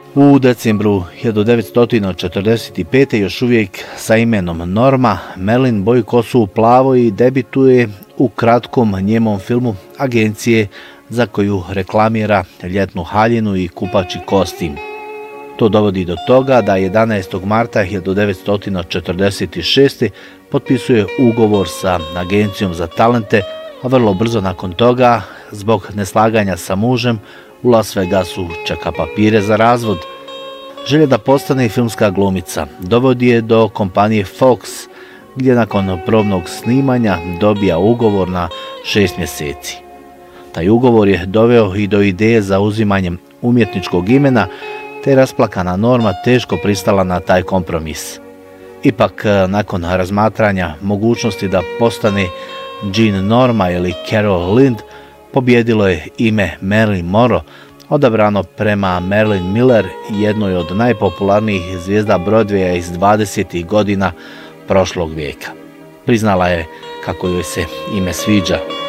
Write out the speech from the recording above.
U decembru 1945. još uvijek sa imenom Norma, Marilyn boji kosu u plavo i debituje u kratkom njemom filmu agencije za koju reklamira ljetnu haljinu i kupaći kostim. To dovodi do toga da 11. marta 1946. potpisuje ugovor sa agencijom za talente, a vrlo brzo nakon toga, zbog neslaganja sa mužem, u Las Vegasu čeka papire za razvod. Želja da postane filmska glumica dovodi je do kompanije Fox, gdje nakon probnog snimanja dobija ugovor na 6 mjeseci. Taj ugovor je doveo i do ideje za uzimanjem umjetničkog imena, te rasplakana Norma teško pristala na taj kompromis. Ipak, nakon razmatranja mogućnosti da postane Jean Norma ili Carol Lind, pobjedilo je ime Marilyn Monroe, odabrano prema Marilyn Miller, jednoj od najpopularnijih zvijezda Broadwaya iz 20. godina prošlog vijeka. Priznala je kako joj se ime sviđa.